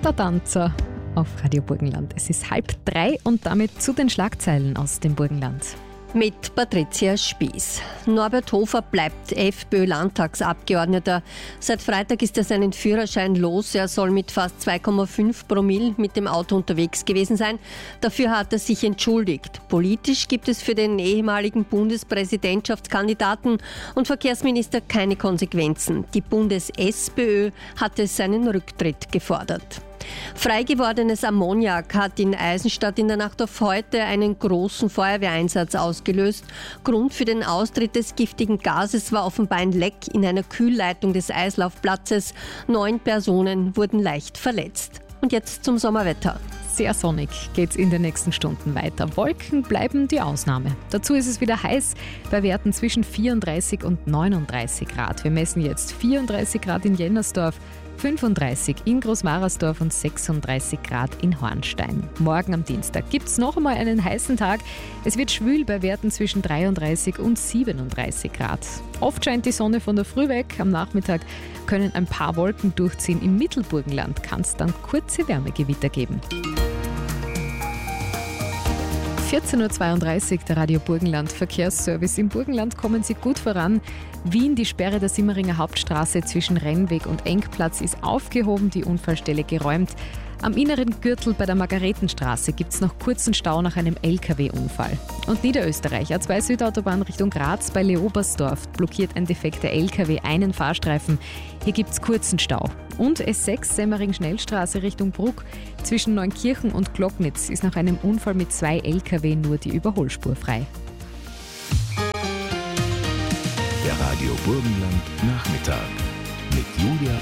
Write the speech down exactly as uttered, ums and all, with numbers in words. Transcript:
Klettertanzer auf Radio Burgenland. Es ist halb drei und damit zu den Schlagzeilen aus dem Burgenland. Mit Patricia Spieß. Norbert Hofer bleibt FPÖ-Landtagsabgeordneter. Seit Freitag ist er seinen Führerschein los. Er soll mit fast zwei Komma fünf Promille mit dem Auto unterwegs gewesen sein. Dafür hat er sich entschuldigt. Politisch gibt es für den ehemaligen Bundespräsidentschaftskandidaten und Verkehrsminister keine Konsequenzen. Die Bundes-SPÖ hatte seinen Rücktritt gefordert. Frei gewordenes Ammoniak hat in Eisenstadt in der Nacht auf heute einen großen Feuerwehreinsatz ausgelöst. Grund für den Austritt des giftigen Gases war offenbar ein Leck in einer Kühlleitung des Eislaufplatzes. Neun Personen wurden leicht verletzt. Und jetzt zum Sommerwetter. Sehr sonnig geht's in den nächsten Stunden weiter. Wolken bleiben die Ausnahme. Dazu ist es wieder heiß bei Werten zwischen vierunddreißig und neununddreißig Grad. Wir messen jetzt vierunddreißig Grad in Jennersdorf, fünfunddreißig in Großmarersdorf und sechsunddreißig Grad in Hornstein. Morgen am Dienstag gibt es noch einmal einen heißen Tag. Es wird schwül bei Werten zwischen dreiunddreißig und siebenunddreißig Grad. Oft scheint die Sonne von der Früh weg. Am Nachmittag können ein paar Wolken durchziehen. Im Mittelburgenland kann es dann kurze Wärmegewitter geben. vierzehn Uhr zweiunddreißig, der Radio Burgenland Verkehrsservice. Im Burgenland kommen Sie gut voran. Wien, die Sperre der Simmeringer Hauptstraße zwischen Rennweg und Engplatz ist aufgehoben, die Unfallstelle geräumt. Am inneren Gürtel bei der Margaretenstraße gibt es noch kurzen Stau nach einem L K W-Unfall. Und Niederösterreich, A zwei Südautobahn Richtung Graz bei Leobersdorf blockiert ein defekter L K W einen Fahrstreifen. Hier gibt es kurzen Stau. Und S sechs Semmering-Schnellstraße Richtung Bruck zwischen Neunkirchen und Glocknitz ist nach einem Unfall mit zwei L K W nur die Überholspur frei. Der Radio Burgenland Nachmittag mit Julia